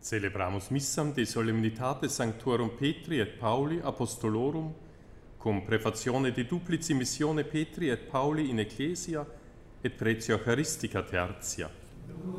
Celebramus missam de solemnitate Sanctorum Petri et Pauli Apostolorum, cum prefazione de duplici missione Petri et Pauli in Ecclesia et pretio Eucharistica tertia.